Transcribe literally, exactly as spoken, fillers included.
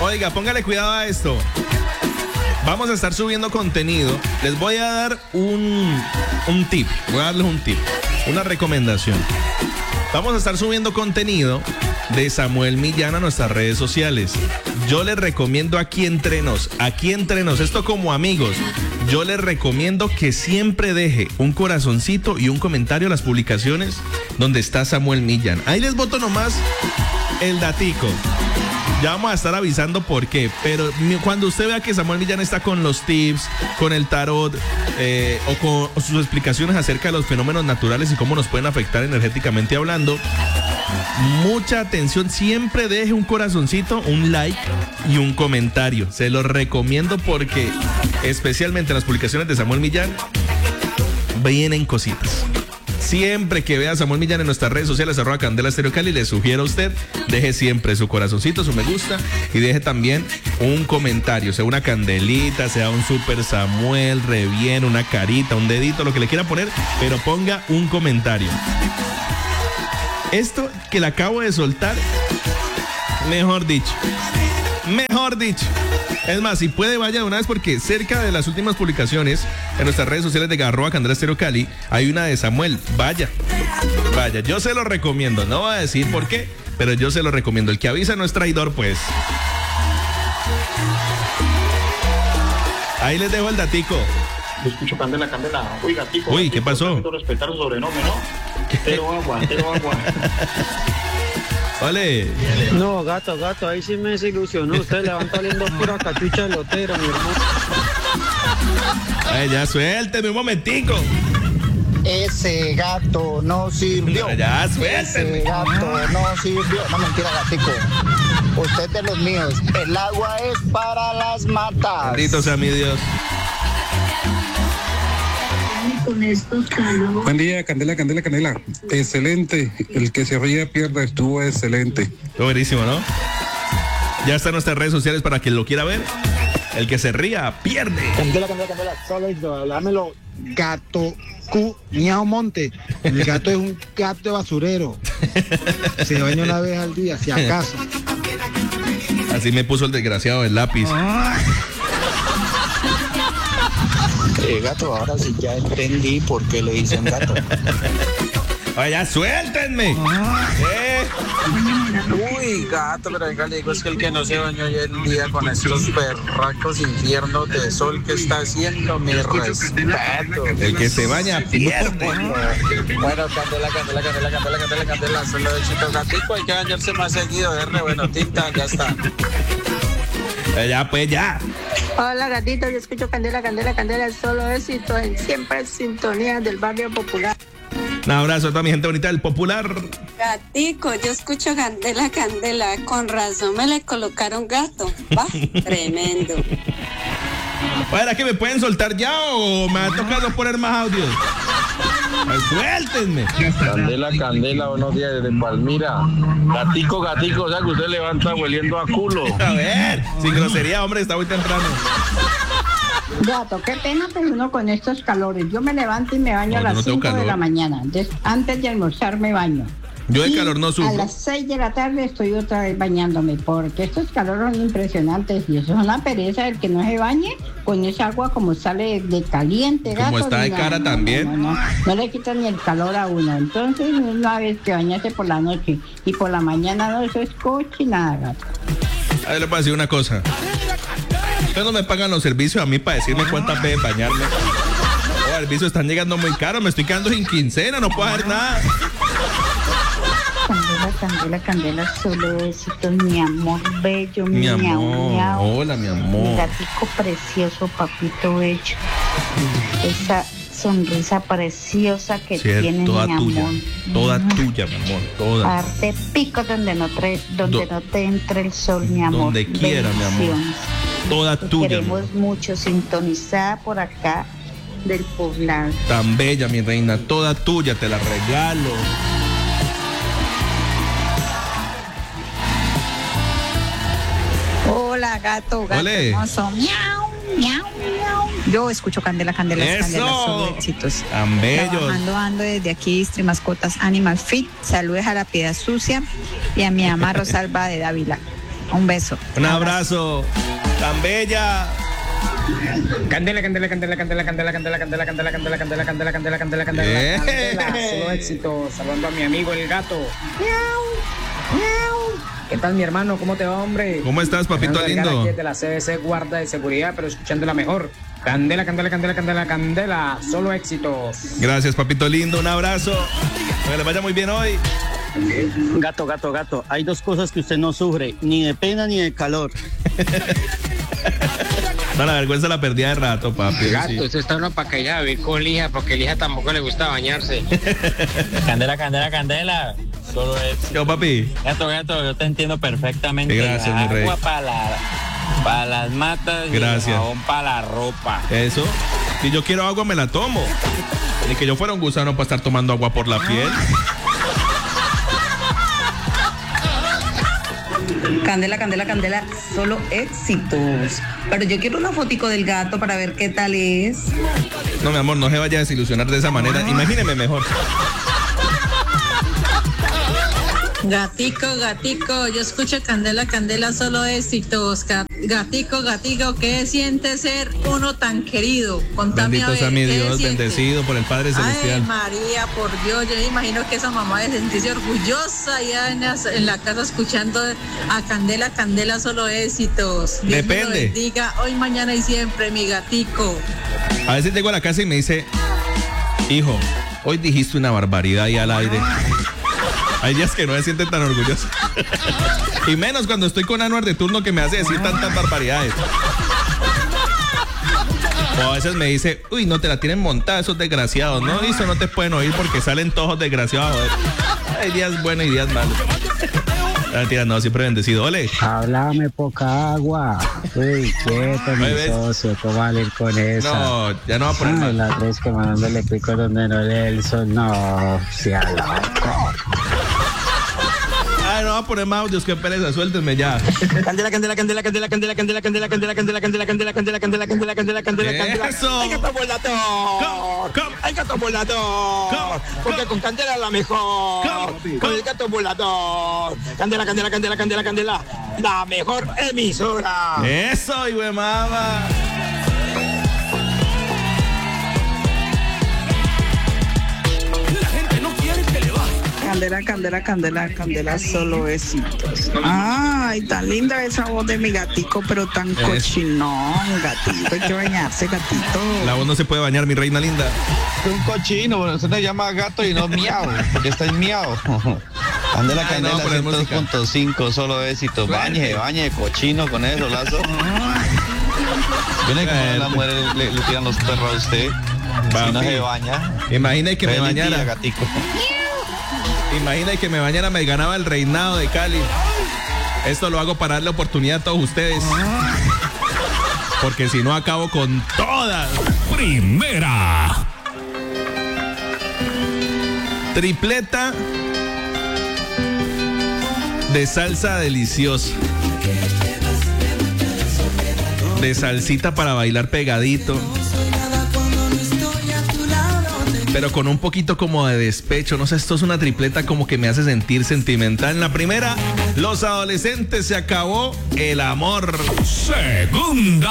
Oiga, póngale cuidado a esto. Vamos a estar subiendo contenido. Les voy a dar un, un tip. Voy a darles un tip. Una recomendación. Vamos a estar subiendo contenido de Samuel Millán a nuestras redes sociales. Yo les recomiendo aquí entre nos, aquí entre nos, esto como amigos, yo les recomiendo que siempre deje un corazoncito y un comentario a las publicaciones donde está Samuel Millán. Ahí les boto nomás el datico. Ya vamos a estar avisando por qué, pero cuando usted vea que Samuel Millán está con los tips, con el tarot eh, o con sus explicaciones acerca de los fenómenos naturales y cómo nos pueden afectar energéticamente hablando, mucha atención, siempre deje un corazoncito, un like y un comentario. Se los recomiendo porque especialmente en las publicaciones de Samuel Millán vienen cositas. Siempre que vea a Samuel Millán en nuestras redes sociales, arroba Candela Estéreo Cali, le sugiero a usted, deje siempre su corazoncito, su me gusta y deje también un comentario, sea una candelita, sea un super Samuel, re bien, una carita, un dedito, lo que le quiera poner, pero ponga un comentario. Esto que le acabo de soltar, mejor dicho, mejor dicho. Es más, si puede, vaya de una vez porque cerca de las últimas publicaciones en nuestras redes sociales de arroba Candela Estéreo Cali hay una de Samuel. Vaya, vaya, yo se lo recomiendo. No voy a decir por qué, pero yo se lo recomiendo. El que avisa no es traidor, pues. Ahí les dejo el datico. Yo escucho Candela, Candela. Uy, gatico. Uy, gatico, ¿qué pasó? Respetar su sobrenombre, ¿no? Pero agua, pero agua. Ole. No, gato, gato, ahí sí me desilusionó. Usted le van saliendo pura cachucha de lotero, mi hermano. Ay, ya suélteme un momentico. Ese gato no sirvió. Ya suélteme. Ese gato no sirvió. No, mentira, gatico. Usted es de los míos. El agua es para las matas. Bendito sea mi Dios. Con estos calores. Buen día, Candela, Candela, Candela. Excelente. El que se ría pierde, estuvo excelente. Estuvo buenísimo, ¿no? Ya está en nuestras redes sociales para quien lo quiera ver. El que se ría pierde. Candela, Candela, Candela. Solo dámelo. Gato cuñado monte. El gato es un gato basurero. Se baña una vez al día, si acaso. Así me puso el desgraciado el lápiz. Eh, gato, ahora sí ya entendí por qué le dicen gato. Oye, ya suéltenme. ¿Eh? Uy, gato, pero venga, le digo, es que el que no se bañó hoy en día con estos berracos infiernos de sol que está haciendo, mi respeto. El que se baña pierde. Bueno, Candela, Candela, Candela, Candela, Candela, Candela, solo de chicos gatico, hay que bañarse más seguido, R, bueno, tinta, ya está. Eh, ya, pues, ya. Hola gatito, yo escucho Candela, Candela, Candela, solo éxito en siempre sintonía del barrio popular. Un abrazo a toda mi gente bonita del Popular. Gatico, yo escucho Candela, Candela, con razón me le colocaron gato, va, tremendo. ¿Para que me pueden soltar ya o me ha tocado poner más audios? Ay, suéltenme. Candela, Candela, buenos días desde Palmira. Gatico, gatico, o sea que usted levanta hueliendo a culo. A ver, sin grosería, hombre, está muy temprano. Gato, qué pena pero uno con estos calores. Yo me levanto y me baño No, a yo no las tengo cinco de calor. la mañana. Des- antes de almorzar me baño. Yo de Y calor no a sufro. las seis de la tarde estoy otra vez bañándome porque estos calores son impresionantes y eso es una pereza del que no se bañe con esa agua como sale de caliente, gato. Como está de no, cara no, también. No, no, no, no le quita ni el calor a uno. Entonces una vez que bañarse por la noche y por la mañana no, eso es cochinada, gato. A ver, le voy a decir una cosa. Ustedes no me pagan los servicios a mí para decirme cuántas veces bañarme. Los servicios están llegando muy caros, me estoy quedando sin quincena, no puedo hacer nada. Candela, Candela, Candela, solo éxitos, mi amor bello, Mi miau, amor, miau. hola, mi Mi amor. gatico precioso, papito bello. Esa sonrisa preciosa que Sí, tiene toda mi tuya, amor. toda tuya, mi amor, toda. Parte pico donde no, tre- donde Do- no te entre el sol, mi amor. Donde quiera, mi amor. Bendiciones. Toda Te tuya, mi queremos amor. mucho, sintonizada por acá del poblado. Tan bella, mi reina, toda tuya, te la regalo. Hola, gato, gato Ole. hermoso. Miau, miau, miau. Yo escucho Candela, Candela, ¡Eso! Candela, solo éxitos. Tan bellos. Trabajando ando desde aquí, Distri Mascotas Animal Fit. Saludes a la Piedad Sucia y a mi ama Rosalba de Dávila. Un beso. Un abrazo. Tan bella. Candela, candela, candela, candela, candela, candela, candela, candela, candela, candela, candela, candela, candela, candela, candela. Solo éxito. Saludando a mi amigo el gato. Miau, miau. ¿Qué tal, mi hermano? ¿Cómo te va, hombre? ¿Cómo estás, papito lindo? Aquí de la C B C Guarda de Seguridad, pero escuchándola mejor. Candela, candela, candela, candela, candela. Solo éxitos. Gracias, papito lindo. Un abrazo. Que le vaya muy bien hoy. Gato, gato, gato. Hay dos cosas que usted no sufre, ni de pena ni de calor. No, la vergüenza la perdí de rato, papi. Gato, sí. usted está uno para que ella vivir con Lija, porque a Lija tampoco le gusta bañarse. Candela, candela, candela. Solo es. Yo, papi. Gato, gato, yo te entiendo perfectamente. Gracias, mi rey. Agua para la, para las matas. Gracias. Y jabón para la ropa. Eso. Si yo quiero agua, me la tomo. Ni que yo fuera un gusano para estar tomando agua por la piel. Candela, candela, candela, solo éxitos. Pero yo quiero una fotico del gato para ver qué tal es. No, mi amor, no se vaya a desilusionar de esa manera. Imagíneme mejor. Gatico, gatico, yo escucho Candela, Candela, solo éxitos. Gatico, gatico, ¿qué siente ser uno tan querido? Contame. Bendito sea mi Dios, bendecido por el Padre Celestial. Ay, María, por Dios, yo me imagino que esa mamá debe sentirse orgullosa ya en la, en la casa escuchando a Candela, Candela, solo éxitos. Dios Depende. Me lo bendiga hoy, mañana y siempre, mi gatico. A veces llego a la casa y me dice, hijo, hoy dijiste una barbaridad ahí al aire. Hay días que no se sienten tan orgullosos. Y menos cuando estoy con Anuar de turno que me hace decir tantas barbaridades. O a veces me dice, uy, no te la tienen montada esos desgraciados, ¿no? Y eso no te pueden oír porque salen todos desgraciados. Joder. Hay días buenos y días malos. La mentira, no, siempre bendecido. Ole. Háblame poca agua. Uy, quieto, mi socio, ¿cómo va a ir con eso? No, ya no va a poner más. La tres que mandándole pico donde no lee el sol. No, sea loco. Ay, no va a poner más audios, qué pereza, suéltenme ya. Candela, candela, candela, candela, candela, candela, candela, candela, candela, candela, candela, candela, candela, candela, candela, candela, candela. Eso. ¡Ay, gato volador! ¡Ay, gato volador! Porque con Candela es la mejor. Con el gato volador. Candela, candela, candela, candela, candela. La mejor emisora. Eso, hijo de mamá. Candela, candela, candela, candela, solo éxitos. Ay, tan linda esa voz de mi gatico, pero tan es. cochinón, gatito. Hay que bañarse, gatito. La voz no se puede bañar, mi reina linda. Es un cochino, bueno, usted te llama gato y no miau, porque está en miau. Candela, Ay, candela, no, ciento dos punto cinco, solo éxito. Bañe, bañe, cochino con eso, lazo. Viene como las mujeres le, le tiran los perros a usted. Si no se baña. Imagina que me bañara. Día, gatico. Imagina que me bañara, me ganaba el reinado de Cali. Esto lo hago para darle oportunidad a todos ustedes. Porque si no, acabo con todas. Primera. Tripleta de salsa deliciosa. De salsita para bailar pegadito. Pero con un poquito como de despecho. No sé, esto es una tripleta como que me hace sentir sentimental. En la primera, los adolescentes, se acabó el amor. Segunda.